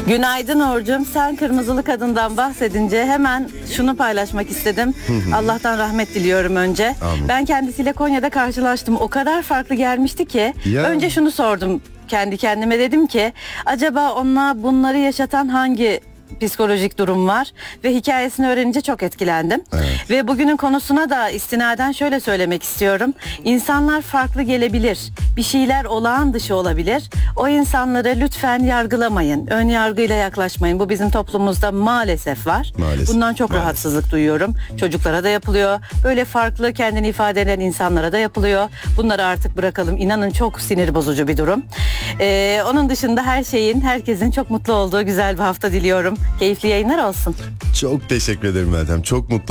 Günaydın Orcum. Sen kırmızılı kadından bahsedince hemen şunu paylaşmak istedim. Allah'tan rahmet diliyorum önce. Amin. Ben kendisiyle Konya'da karşılaştım. O kadar farklı gelmişti ki. Ya. Önce şunu sordum kendi kendime, dedim ki acaba ona bunları yaşatan hangi psikolojik durum var, ve hikayesini öğrenince çok etkilendim. Evet. Ve bugünün konusuna da istinaden şöyle söylemek istiyorum. İnsanlar farklı gelebilir. Bir şeyler olağan dışı olabilir. O insanları lütfen yargılamayın. Ön yargıyla yaklaşmayın. Bu bizim toplumumuzda maalesef var. Maalesef. Bundan çok Maalesef. rahatsızlık duyuyorum. Çocuklara da yapılıyor. Böyle farklı kendini ifade eden insanlara da yapılıyor. Bunları artık bırakalım. İnanın çok sinir bozucu bir durum. Onun dışında herkesin çok mutlu olduğu güzel bir hafta diliyorum. Keyifli yayınlar olsun. Çok teşekkür ederim Meltem. Çok mutlu